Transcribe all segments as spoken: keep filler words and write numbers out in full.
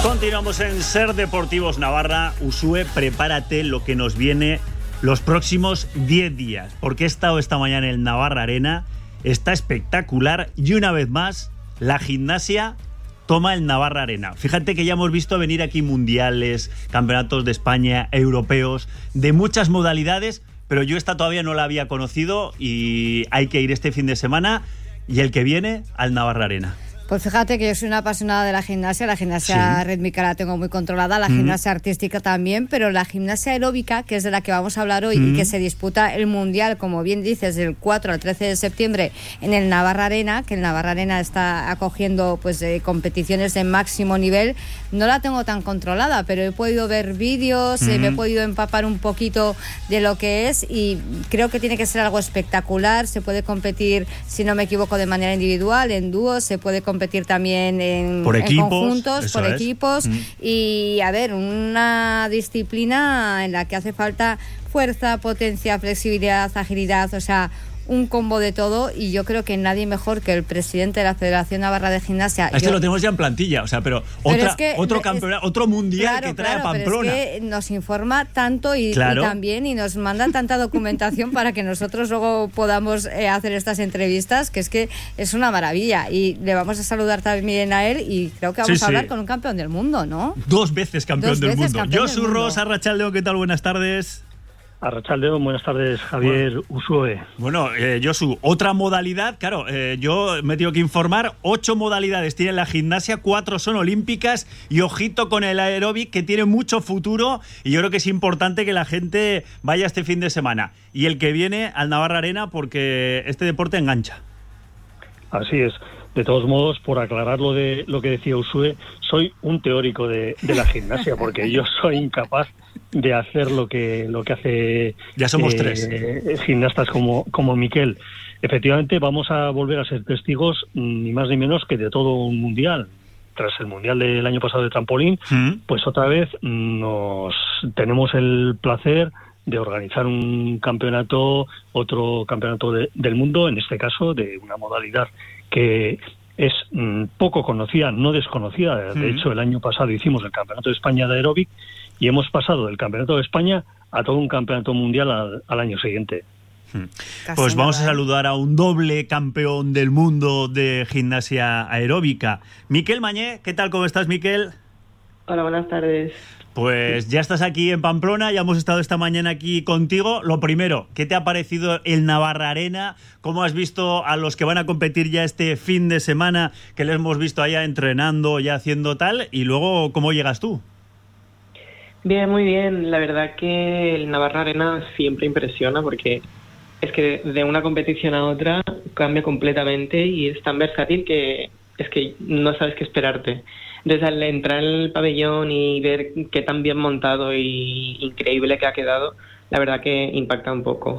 Continuamos en Ser Deportivos Navarra. Usue, prepárate lo que nos viene los próximos diez días, porque he estado esta mañana en el Navarra Arena, está espectacular y una vez más la gimnasia toma el Navarra Arena. Fíjate que ya hemos visto venir aquí mundiales, campeonatos de España, europeos, de muchas modalidades, pero yo esta todavía no la había conocido y hay que ir este fin de semana y el que viene al Navarra Arena. Pues fíjate que yo soy una apasionada de la gimnasia, la gimnasia sí. rítmica la tengo muy controlada, la mm. gimnasia artística también, pero la gimnasia aeróbica, que es de la que vamos a hablar hoy mm. y que se disputa el Mundial, como bien dices, del cuatro al trece de septiembre en el Navarra Arena, que el Navarra Arena está acogiendo pues eh, competiciones de máximo nivel, no la tengo tan controlada, pero he podido ver vídeos, mm. eh, me he podido empapar un poquito de lo que es y creo que tiene que ser algo espectacular. Se puede competir, si no me equivoco, de manera individual, en dúos, se puede competir competir también en, por equipos, en conjuntos, por es. equipos mm. y a ver, una disciplina en la que hace falta fuerza, potencia, flexibilidad, agilidad, o sea, un combo de todo, y yo creo que nadie mejor que el presidente de la Federación Navarra de Gimnasia. Este yo... lo tenemos ya en plantilla, o sea, pero, pero otra, es que, otro campeonato, es... otro mundial claro, que trae claro, a Pamplona. Pero es que nos informa tanto y, claro. y también y nos manda tanta documentación para que nosotros luego podamos eh, hacer estas entrevistas, que es que es una maravilla, y le vamos a saludar también a él y creo que vamos sí, a hablar sí. con un campeón del mundo, ¿no? Dos veces campeón Dos del veces mundo. Campeón Josu Ros, Arratsaldeon, ¿qué tal? Buenas tardes. Arratsaldeon, buenas tardes, Javier bueno, Usue. Bueno, eh, Josu, otra modalidad, claro, eh, yo me tengo que informar, ocho modalidades tiene la gimnasia, cuatro son olímpicas y ojito con el aeróbic que tiene mucho futuro y yo creo que es importante que la gente vaya este fin de semana y el que viene al Navarra Arena porque este deporte engancha. Así es. De todos modos, por aclarar lo de lo que decía Usue, soy un teórico de, de la gimnasia, porque yo soy incapaz de hacer lo que lo que hace ya somos eh, tres gimnastas como, como Miquel. Efectivamente, vamos a volver a ser testigos, ni más ni menos que de todo un mundial. Tras el mundial del año pasado de trampolín, ¿Mm? pues otra vez nos tenemos el placer de organizar un campeonato, otro campeonato de, del mundo, en este caso de una modalidad que es mmm, poco conocida, no desconocida. De mm. hecho, el año pasado hicimos el Campeonato de España de aeróbic y hemos pasado del Campeonato de España a todo un campeonato mundial al, al año siguiente. Mm. Pues vamos a saludar a un doble campeón del mundo de gimnasia aeróbica. Miquel Mañé, ¿qué tal? ¿Cómo estás, Miquel? Hola, buenas tardes. Pues ya estás aquí en Pamplona, ya hemos estado esta mañana aquí contigo. Lo primero, ¿qué te ha parecido el Navarra Arena? ¿Cómo has visto a los que van a competir ya este fin de semana, que les hemos visto allá entrenando, ya haciendo tal? Y luego, ¿cómo llegas tú? Bien, muy bien. La verdad que el Navarra Arena siempre impresiona porque es que de una competición a otra cambia completamente y es tan versátil que es que no sabes qué esperarte. Desde al entrar en el pabellón y ver qué tan bien montado y increíble que ha quedado, la verdad que impacta un poco.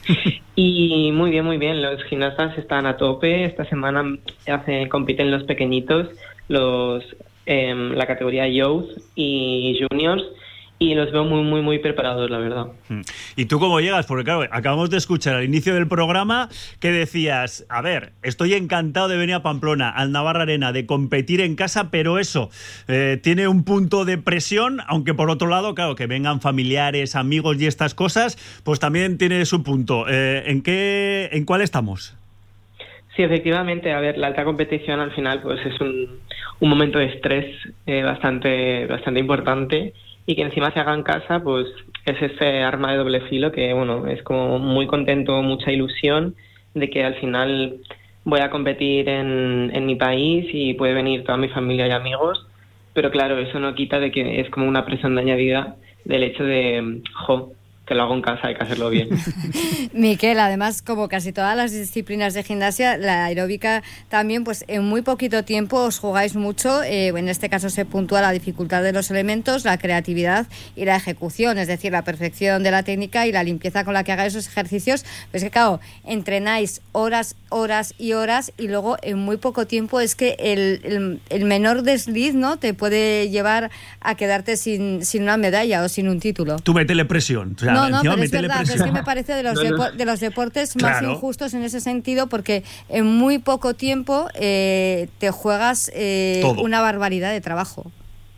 Y muy bien, muy bien, los gimnastas están a tope. Esta semana hace, compiten los pequeñitos, los eh, la categoría Youth y Juniors, y los veo muy, muy, muy preparados, la verdad. ¿Y tú cómo llegas? Porque claro, acabamos de escuchar al inicio del programa que decías, a ver, estoy encantado de venir a Pamplona, al Navarra Arena, de competir en casa, pero eso, eh, tiene un punto de presión, aunque por otro lado, claro, que vengan familiares, amigos y estas cosas, pues también tiene su punto. Eh, ¿en qué, en cuál estamos? Sí, efectivamente, a ver, la alta competición al final pues es un, un momento de estrés eh, bastante, bastante importante, y que encima se haga en casa, pues es ese arma de doble filo que, bueno, es como muy contento, mucha ilusión de que al final voy a competir en, en mi país y puede venir toda mi familia y amigos, pero claro, eso no quita de que es como una presión de añadida del hecho de, jo, que lo hago en casa, hay que hacerlo bien. Miquel, además, como casi todas las disciplinas de gimnasia, la aeróbica también, pues en muy poquito tiempo os jugáis mucho. Eh, en este caso se puntúa la dificultad de los elementos, la creatividad y la ejecución, es decir, la perfección de la técnica y la limpieza con la que hagáis esos ejercicios. Pues que claro, entrenáis horas, horas y horas y luego en muy poco tiempo es que el, el, el menor desliz, ¿no?, te puede llevar a quedarte sin, sin una medalla o sin un título. Tú métele presión. O sea, no, no, pero es verdad, pero es que me parece de los, no, no. depo- de los deportes Claro. más injustos en ese sentido, porque en muy poco tiempo eh, te juegas eh, una barbaridad de trabajo.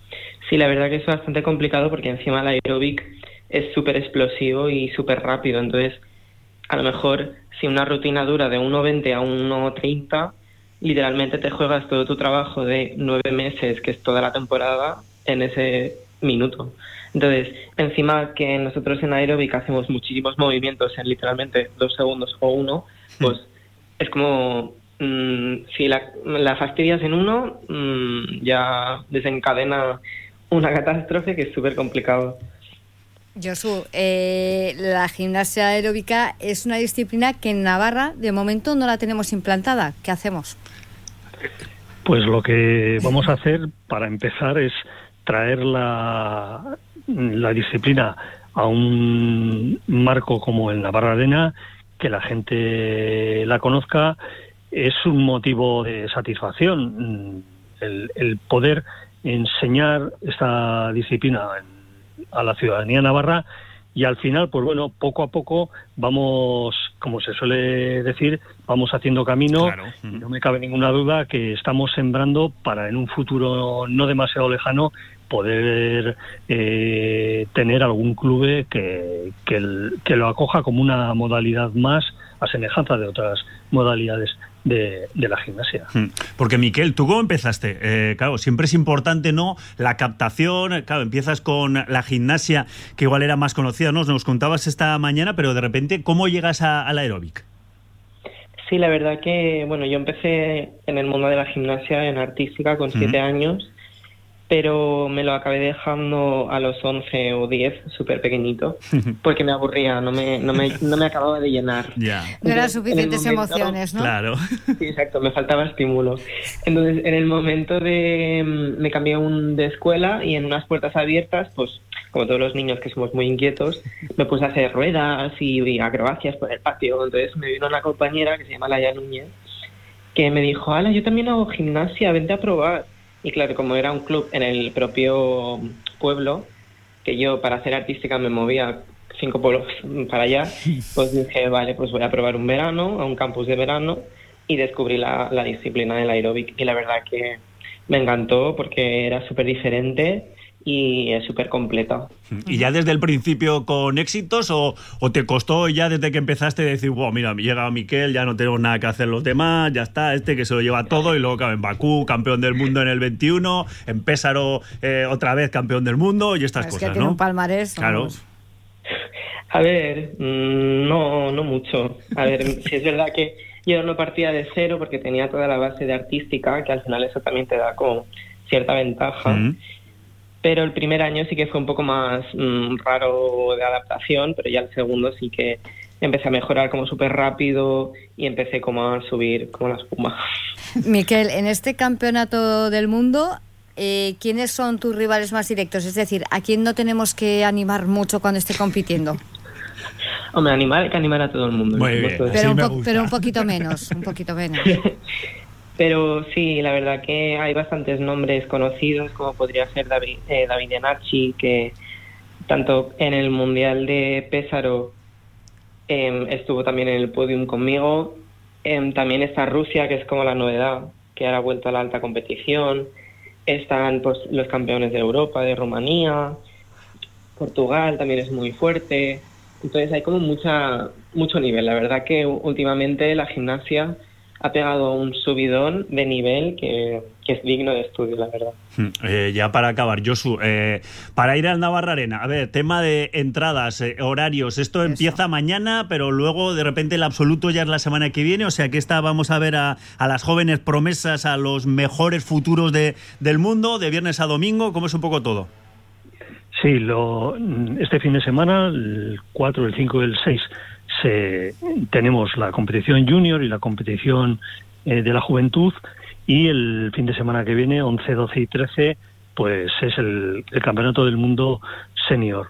Sí, la verdad que es bastante complicado porque encima el aeróbic es súper explosivo y súper rápido. Entonces, a lo mejor si una rutina dura de uno veinte a uno treinta, literalmente te juegas todo tu trabajo de nueve meses, que es toda la temporada, en ese minuto. Entonces, encima que nosotros en aeróbic hacemos muchísimos movimientos en literalmente dos segundos o uno, pues es como mmm, si la, la fastidias en uno, mmm, ya desencadena una catástrofe que es súper complicado. Josu, eh, la gimnasia aeróbica es una disciplina que en Navarra de momento no la tenemos implantada. ¿Qué hacemos? Pues lo que vamos a hacer para empezar es traer la, la disciplina a un marco como el Navarra Arena, que la gente la conozca. Es un motivo de satisfacción el, el poder enseñar esta disciplina en a la ciudadanía navarra, y al final, pues bueno, poco a poco vamos, como se suele decir, vamos haciendo camino. Claro. No me cabe ninguna duda que estamos sembrando para en un futuro no demasiado lejano poder eh, tener algún club que, que, el, que lo acoja como una modalidad más a semejanza de otras modalidades de, de la gimnasia. Porque, Miquel, ¿tú cómo empezaste? Eh, claro, siempre es importante, ¿no?, la captación. Claro, empiezas con la gimnasia, que igual era más conocida, ¿no? Nos contabas esta mañana, pero de repente, ¿cómo llegas a, al aeróbic? Sí, la verdad que, bueno, yo empecé en el mundo de la gimnasia en artística con siete uh-huh. años, pero me lo acabé dejando a los once o diez, súper pequeñito, porque me aburría, no me, no me, no me acababa de llenar. Yeah. No eran suficientes momento, emociones, ¿no? Claro. Sí, exacto, me faltaba estímulo. Entonces, en el momento de... me cambié un, de escuela, y en unas puertas abiertas, pues, como todos los niños que somos muy inquietos, me puse a hacer ruedas y, y acrobacias por el patio. Entonces me vino una compañera que se llama Laia Núñez, que me dijo, ala, yo también hago gimnasia, vente a probar. Y claro, como era un club en el propio pueblo, que yo para hacer artística me movía cinco pueblos para allá, pues dije, vale, pues voy a probar un verano, a un campus de verano, y descubrí la, la disciplina del aeróbic. Y la verdad que me encantó porque era súper diferente y es súper completa. ¿Y ya desde el principio con éxitos o, o te costó ya desde que empezaste decir, wow, mira, llega Miquel, ya no tenemos nada que hacer los demás, ya está, este que se lo lleva todo, y luego claro, en Bakú, campeón del mundo en el veintiuno, en Pésaro, eh, otra vez campeón del mundo, y estas es cosas, que tiene ¿no? un palmarés. Claro. Vamos. A ver, mmm, no, no mucho. A ver, si es verdad que yo no partía de cero porque tenía toda la base de artística, que al final eso también te da como cierta ventaja. Mm. Pero el primer año sí que fue un poco más mmm, raro de adaptación, pero ya el segundo sí que empecé a mejorar como súper rápido y empecé como a subir como la espuma. Miquel, en este campeonato del mundo, eh, ¿quiénes son tus rivales más directos? Es decir, ¿a quién no tenemos que animar mucho cuando esté compitiendo? Hombre, animar hay que animar a todo el mundo. Muy bien, pero, un po- pero un poquito menos, un poquito menos. Pero sí, la verdad que hay bastantes nombres conocidos, como podría ser David, eh, David Enarchi, que tanto en el Mundial de Pésaro eh, estuvo también en el podium conmigo. Eh, también está Rusia, que es como la novedad, que ahora ha vuelto a la alta competición. Están pues los campeones de Europa, de Rumanía. Portugal también es muy fuerte. Entonces hay como mucha mucho nivel. La verdad que últimamente la gimnasia ha pegado un subidón de nivel que, que es digno de estudio, la verdad. Eh, ya para acabar, Josu, eh, para ir al Navarra Arena, a ver, tema de entradas, eh, horarios, esto Eso. empieza mañana, pero luego de repente el absoluto ya es la semana que viene, o sea que esta vamos a ver a, a las jóvenes promesas, a los mejores futuros de, del mundo, de viernes a domingo, ¿cómo es un poco todo? Sí, lo, este fin de semana, el cuatro, el cinco y el seis, se, tenemos la competición junior y la competición eh, de la juventud, y el fin de semana que viene, once, doce y trece, pues es el, el campeonato del mundo senior.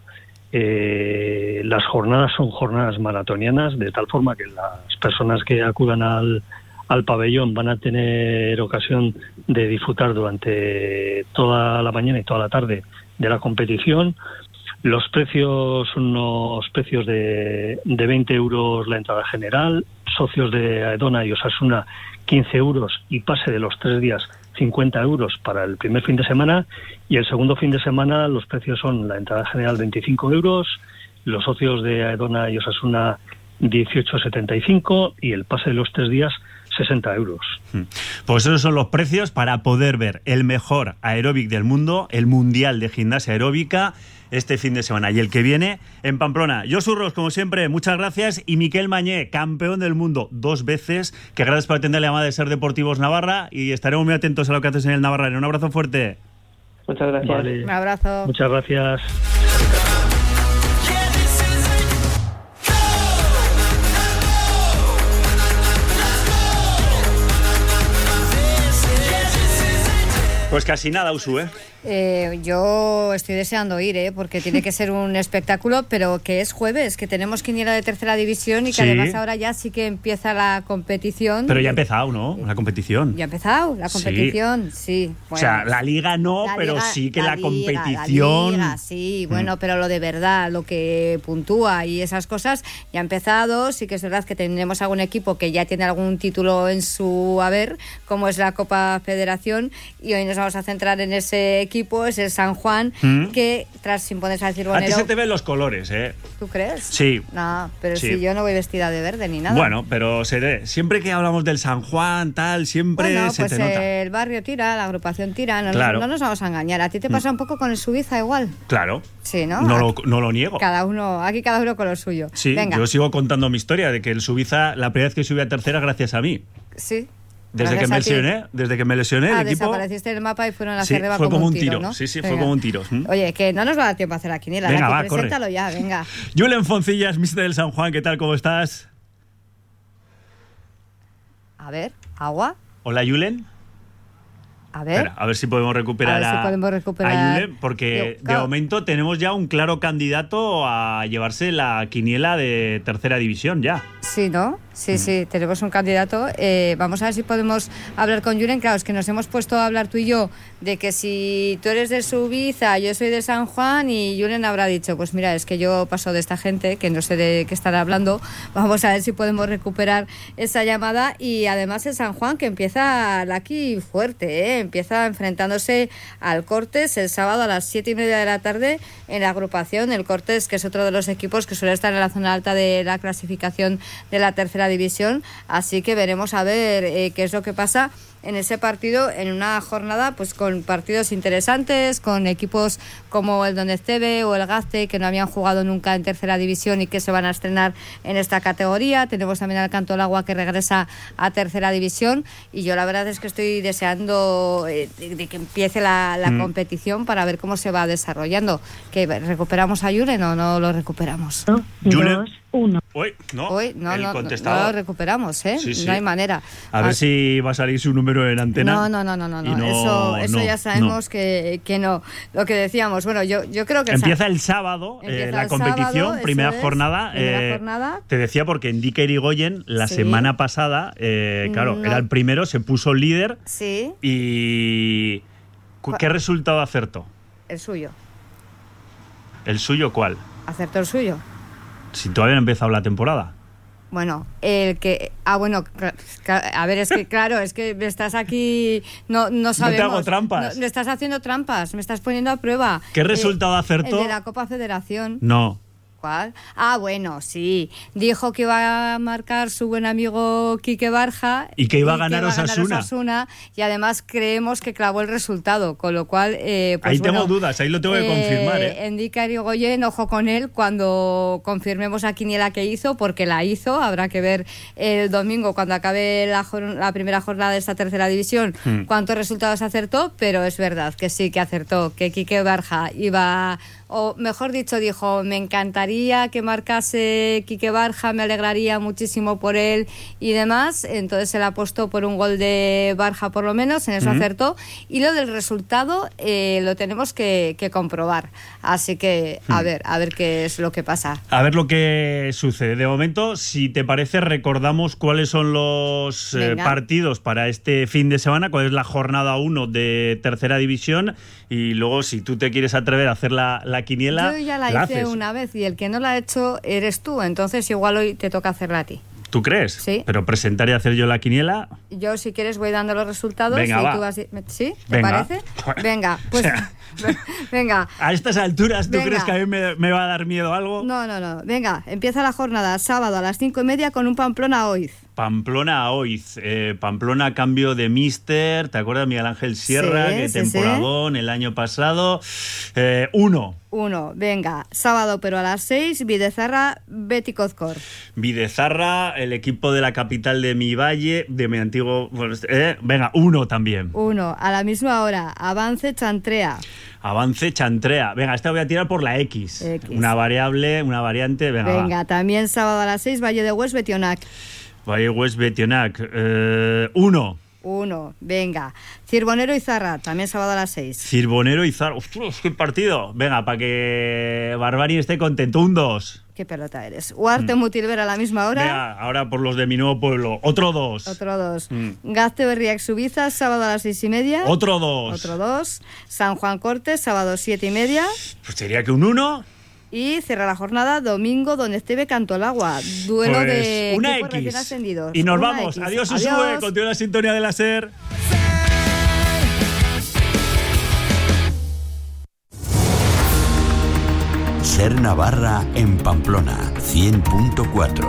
Eh, las jornadas son jornadas maratonianas, de tal forma que las personas que acudan al, al pabellón van a tener ocasión de disfrutar durante toda la mañana y toda la tarde de la competición. Los precios son unos precios de, de veinte euros la entrada general, socios de Aedona y Osasuna quince euros, y pase de los tres días cincuenta euros para el primer fin de semana, y el segundo fin de semana los precios son la entrada general veinticinco euros, los socios de Aedona y Osasuna dieciocho setenta y cinco y el pase de los tres días sesenta euros. Pues esos son los precios para poder ver el mejor aeróbic del mundo, el Mundial de Gimnasia Aeróbica, este fin de semana y el que viene en Pamplona. Josu Ros, como siempre, muchas gracias. Y Miquel Mañé, campeón del mundo dos veces, que gracias por atender la llamada de Ser Deportivos Navarra, y estaremos muy atentos a lo que haces en el Navarra. Un abrazo fuerte. Muchas gracias. Vale. Un abrazo. Muchas gracias. Pues casi nada, Usu, ¿eh? Eh, yo estoy deseando ir, ¿eh? Porque tiene que ser un espectáculo, pero que es jueves, que tenemos quiniela de tercera división y que sí. además ahora ya sí que empieza la competición. Pero ya ha empezado, ¿no? La competición. Ya ha empezado la competición, sí. sí. Bueno, o sea, la liga no, la pero liga, sí que la, la liga, competición. La liga, sí, bueno, mm. pero lo de verdad, lo que puntúa y esas cosas ya ha empezado. Sí que es verdad que tendremos algún equipo que ya tiene algún título en su haber, como es la Copa Federación, y hoy nos vamos a centrar en ese equipo. Es el San Juan, ¿Mm? que tras sin ponerse a decir bonero... A ti se te ven los colores, ¿eh? ¿Tú crees? Sí. No, pero sí. si yo no voy vestida de verde ni nada. Bueno, pero se ve. Siempre que hablamos del San Juan, tal, siempre bueno, se pues te nota. El barrio tira, la agrupación tira, no, claro. nos, no nos vamos a engañar. ¿A ti te pasa mm. un poco con el Suiza igual? Claro. Sí, ¿no? No lo, no lo niego. Cada uno, aquí cada uno con lo suyo. Sí, Venga. Yo sigo contando mi historia de que el Suiza, la primera vez que subí a tercera, gracias a mí. Sí. Desde que, me lesioné, desde que me lesioné, ah, el equipo... desapareciste del mapa y fueron a sí, arriba fue como, como un tiro. tiro, ¿no? Sí, sí, venga. fue como un tiro. ¿Mm? Oye, que no nos va a dar tiempo a hacer la quiniela. Venga, la va, preséntalo corre. ya, venga. Julen Foncillas, mister del San Juan, ¿qué tal? ¿Cómo estás? A ver, ¿agua? Hola, Julen. A ver. Espera, a ver si podemos recuperar a, a, ver si podemos recuperar a Julen, porque Yo, claro. de momento tenemos ya un claro candidato a llevarse la quiniela de tercera división ya. Sí, ¿no? Sí, mm. sí, tenemos un candidato. Eh, vamos a ver si podemos hablar con Julen. Claro, es que nos hemos puesto a hablar tú y yo de que si tú eres de Subiza, yo soy de San Juan, y Julen habrá dicho, pues mira, es que yo paso de esta gente, que no sé de qué están hablando. Vamos a ver si podemos recuperar esa llamada. Y además el San Juan, que empieza aquí fuerte, ¿eh? Empieza enfrentándose al Cortes el sábado a las siete y media de la tarde en la agrupación. El Cortes, que es otro de los equipos que suele estar en la zona alta de la clasificación de la tercera división, así que veremos a ver eh, qué es lo que pasa en ese partido, en una jornada pues con partidos interesantes, con equipos como el Donetsk o el Gazte, que no habían jugado nunca en tercera división y que se van a estrenar en esta categoría. Tenemos también al Cantolagua, que regresa a tercera división, y yo la verdad es que estoy deseando eh, de, de que empiece la, la mm. competición para ver cómo se va desarrollando. ¿Que recuperamos a Julen o no lo recuperamos? No, Julen. Uno. Hoy no, Hoy, no, el no, contestador. no lo recuperamos, ¿eh? Sí, sí. No hay manera. A ver ah, si va a salir su número en antena. No, no, no, no, no. no. no eso eso no, ya sabemos no. Que, que no. Lo que decíamos, bueno, yo, yo creo que... Empieza el sábado Empieza eh, la el competición, sábado, primera, es, jornada, primera eh, jornada. Te decía porque en Dique Irigoyen la sí. semana pasada, eh, claro, no. era el primero, se puso líder. Sí. Y... ¿Qué resultado acertó? El suyo. ¿El suyo cuál? Acertó el suyo. Si todavía no ha empezado la temporada. Bueno, el que... Ah, bueno, a ver, es que claro, es que me estás aquí... No, no sabemos. No te hago trampas. No, me estás haciendo trampas, me estás poniendo a prueba. ¿Qué resultado eh, acertó? El de la Copa Federación. No. ¿Cuál? Ah, bueno, sí. Dijo que iba a marcar su buen amigo Quique Barja. Y que iba a ganar Osasuna. Osasuna. Y además creemos que clavó el resultado, con lo cual... Eh, pues ahí bueno, tengo dudas, ahí lo tengo que eh, confirmar. ¿eh? Endica Irigoyen, ojo con él cuando confirmemos a Quiniela que hizo, porque la hizo. Habrá que ver el domingo, cuando acabe la, la primera jornada de esta tercera división, hmm. cuántos resultados acertó, pero es verdad que sí que acertó, que Quique Barja iba... O mejor dicho, dijo, me encantaría que marcase Quique Barja, me alegraría muchísimo por él y demás. Entonces él apostó por un gol de Barja por lo menos, en eso uh-huh. acertó. Y lo del resultado eh, lo tenemos que, que comprobar. Así que a uh-huh. ver, a ver qué es lo que pasa. A ver lo que sucede. De momento, si te parece, recordamos cuáles son los eh, partidos para este fin de semana, cuál es la jornada uno de tercera división, y luego si tú te quieres atrever a hacer la, la quiniela, yo ya la, la hice haces. una vez y el que no la ha hecho eres tú, entonces igual hoy te toca hacerla a ti. ¿Tú crees? Sí. Pero presentar y hacer yo la quiniela... Yo, si quieres, voy dando los resultados. Venga, y va. tú vas... ¿Sí? ¿Te Venga. parece? Venga, pues... O sea, venga. A estas alturas, ¿tú Venga. crees que a mí me, me va a dar miedo algo? No, no, no. Venga, empieza la jornada sábado a las cinco y media con un Pamplona Oiz. Pamplona a Oiz. Eh, Pamplona cambio de míster. ¿Te acuerdas, Miguel Ángel Sierra? Sí, Qué sí, temporadón sí. el año pasado. Eh, uno. Uno, venga. Sábado, pero a las seis, Videzarra, Betty Cozcor. Videzarra, el equipo de la capital de mi valle, de mi antiguo... Eh, venga, uno también. Uno, a la misma hora, Avance, Chantrea. Avance Chantrea. Venga, esta voy a tirar por la X. X. Una variable, una variante. Venga, Venga, va. también sábado a las seis, Valle de Hues, Betionac. Valle West Betionac. Eh, uno. Uno, venga. Cirbonero y Zarra, también sábado a las seis. Cirbonero y Zar. ¡Ostras, qué partido! Venga, para que Barbari esté contento. Un dos. Qué pelota eres. Huarte, mm. Mutilver a la misma hora. Venga, ahora por los de mi nuevo pueblo. Otro dos. Otro dos. Mm. Gazte Berriac Subiza, sábado a las seis y media. Otro dos. Otro dos. San Juan Cortes, sábado siete y media. Pues sería que un uno. Y cierra la jornada domingo donde Esteve Cantolagua. Duelo Pues de una equipos X. recién ascendidos. Y nos Una vamos. X. Adiós, Usue. Continúa la sintonía de la SER. SER Navarra en Pamplona, cien punto cuatro.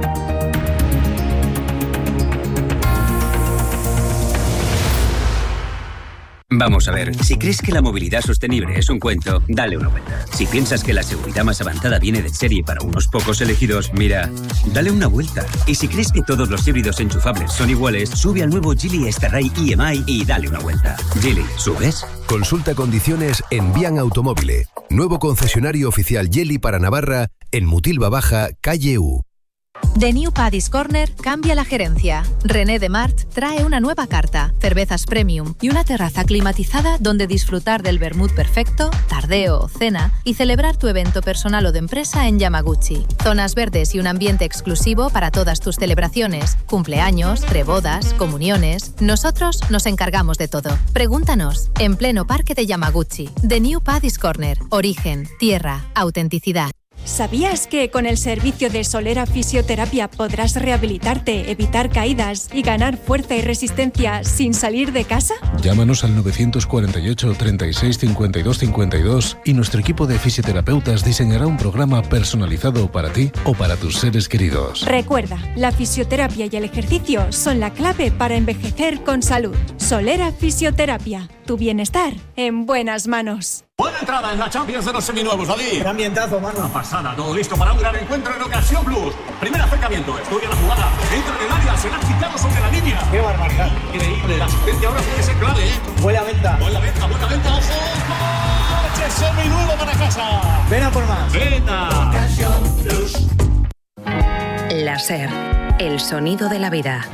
Vamos a ver, si crees que la movilidad sostenible es un cuento, dale una vuelta. Si piensas que la seguridad más avanzada viene de serie para unos pocos elegidos, mira, dale una vuelta. Y si crees que todos los híbridos enchufables son iguales, sube al nuevo Geely Starray E M I y dale una vuelta. Geely, ¿subes? Consulta condiciones en Bian Automóvil, nuevo concesionario oficial Geely para Navarra en Mutilva Baja, calle U. The New Paddy's Corner cambia la gerencia. René Demart trae una nueva carta, cervezas premium y una terraza climatizada donde disfrutar del vermut perfecto, tardeo o cena y celebrar tu evento personal o de empresa en Yamaguchi. Zonas verdes y un ambiente exclusivo para todas tus celebraciones, cumpleaños, prebodas, comuniones. Nosotros nos encargamos de todo. Pregúntanos, en pleno parque de Yamaguchi. The New Paddy's Corner. Origen, tierra, autenticidad. ¿Sabías que con el servicio de Solera Fisioterapia podrás rehabilitarte, evitar caídas y ganar fuerza y resistencia sin salir de casa? Llámanos al nueve cuatro ocho, treinta y seis, cincuenta y dos cincuenta y dos y nuestro equipo de fisioterapeutas diseñará un programa personalizado para ti o para tus seres queridos. Recuerda, la fisioterapia y el ejercicio son la clave para envejecer con salud. Solera Fisioterapia, tu bienestar en buenas manos. Buena entrada en la Champions de los seminuevos, David. Gran ambientazo, mano. Una pasada, todo listo para un gran encuentro en Ocasión Plus. Primer acercamiento, estudia la jugada, entra en el área, será quitado sobre la línea. ¡Qué barbaridad! Increíble, la asistencia ahora puede ser clave, ¿eh? Buena venta. Buena venta, buena venta, ojo. ¡Coche seminuevo para casa! Ven a por más. Venta. Ocasión Plus. La SER, el sonido de la vida.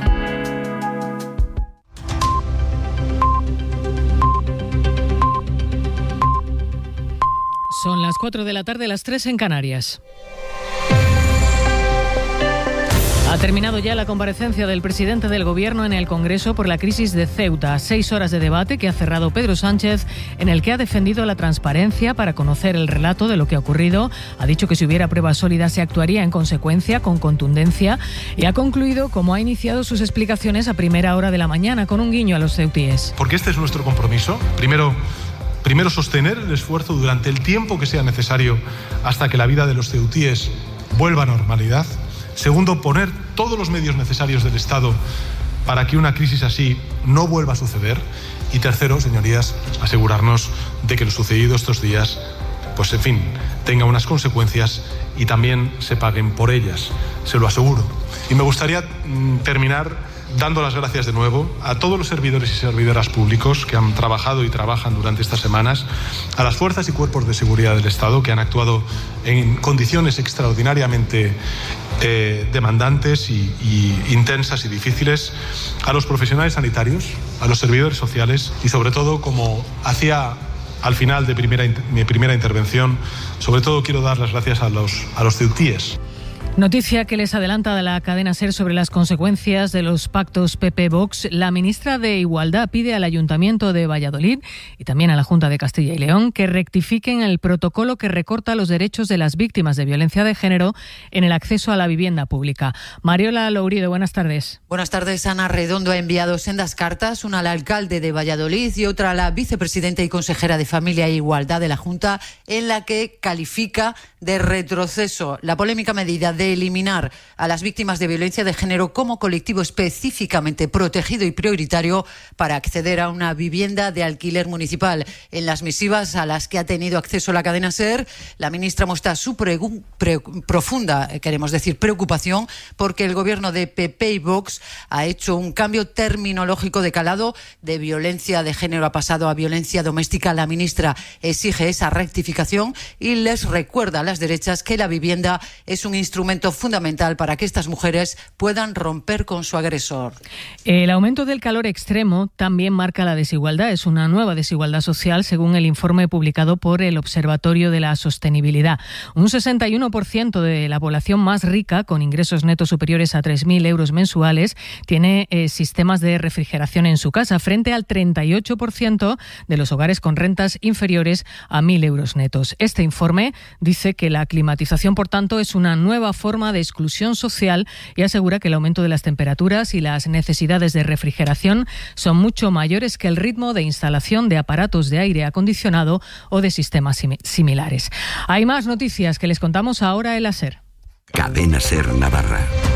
Son las cuatro de la tarde, las tres en Canarias. Ha terminado ya la comparecencia del presidente del Gobierno en el Congreso por la crisis de Ceuta. Seis horas de debate que ha cerrado Pedro Sánchez, en el que ha defendido la transparencia para conocer el relato de lo que ha ocurrido. Ha dicho que si hubiera pruebas sólidas se actuaría en consecuencia, con contundencia, y ha concluido como ha iniciado sus explicaciones a primera hora de la mañana, con un guiño a los ceutíes. Porque este es nuestro compromiso. Primero, primero sostener el esfuerzo durante el tiempo que sea necesario hasta que la vida de los ceutíes vuelva a normalidad. Segundo, poner todos los medios necesarios del Estado para que una crisis así no vuelva a suceder. Y tercero, señorías, asegurarnos de que lo sucedido estos días, pues en fin, tenga unas consecuencias y también se paguen por ellas. Se lo aseguro. Y me gustaría mm, terminar dando las gracias de nuevo a todos los servidores y servidoras públicos que han trabajado y trabajan durante estas semanas, a las fuerzas y cuerpos de seguridad del Estado que han actuado en condiciones extraordinariamente eh, demandantes y, y intensas y difíciles, a los profesionales sanitarios, a los servidores sociales y sobre todo, como hacía al final de primera, mi primera intervención, sobre todo quiero dar las gracias a los, a los ceutíes. Noticia que les adelanta de la cadena SER sobre las consecuencias de los pactos P P-Vox. La ministra de Igualdad pide al Ayuntamiento de Valladolid y también a la Junta de Castilla y León que rectifiquen el protocolo que recorta los derechos de las víctimas de violencia de género en el acceso a la vivienda pública. Mariola Lourido, buenas tardes. Buenas tardes. Ana Redondo ha enviado sendas cartas, una al alcalde de Valladolid y otra a la vicepresidenta y consejera de Familia e Igualdad de la Junta, en la que califica de retroceso la polémica medida de eliminar a las víctimas de violencia de género como colectivo específicamente protegido y prioritario para acceder a una vivienda de alquiler municipal. En las misivas a las que ha tenido acceso la cadena SER, la ministra muestra su pre- pre- profunda, queremos decir, preocupación porque el gobierno de P P y Vox ha hecho un cambio terminológico de calado. De violencia de género ha pasado a violencia doméstica. La ministra exige esa rectificación y les recuerda a las derechas que la vivienda es un instrumento fundamental para que estas mujeres puedan romper con su agresor. El aumento del calor extremo también marca la desigualdad. Es una nueva desigualdad social según el informe publicado por el Observatorio de la Sostenibilidad. Un sesenta y uno por ciento de la población más rica, con ingresos netos superiores a tres mil euros mensuales, tiene eh, sistemas de refrigeración en su casa, frente al treinta y ocho por ciento de los hogares con rentas inferiores a mil euros netos. Este informe dice que la climatización, por tanto, es una nueva forma de exclusión social y asegura que el aumento de las temperaturas y las necesidades de refrigeración son mucho mayores que el ritmo de instalación de aparatos de aire acondicionado o de sistemas sim- similares. Hay más noticias que les contamos ahora en la SER. Cadena SER Navarra.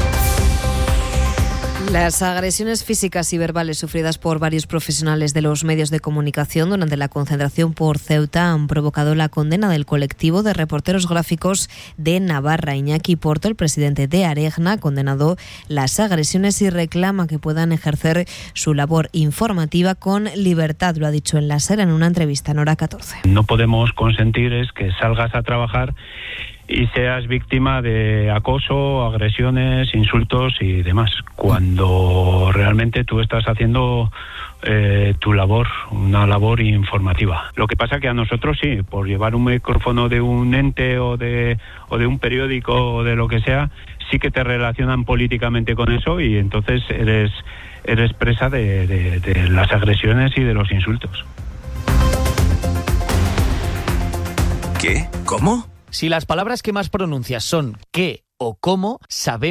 Las agresiones físicas y verbales sufridas por varios profesionales de los medios de comunicación durante la concentración por Ceuta han provocado la condena del colectivo de reporteros gráficos de Navarra. Iñaki Porto, el presidente de Aregna, ha condenado las agresiones y reclama que puedan ejercer su labor informativa con libertad. Lo ha dicho en la SER en una entrevista en Hora catorce. No podemos consentir es que salgas a trabajar y seas víctima de acoso, agresiones, insultos y demás, cuando realmente tú estás haciendo eh, tu labor, una labor informativa. Lo que pasa que a nosotros sí, por llevar un micrófono de un ente o de, o de un periódico o de lo que sea, sí que te relacionan políticamente con eso y entonces eres, eres presa de, de, de las agresiones y de los insultos. ¿Qué? ¿Cómo? Si las palabras que más pronuncias son qué o cómo, sabemos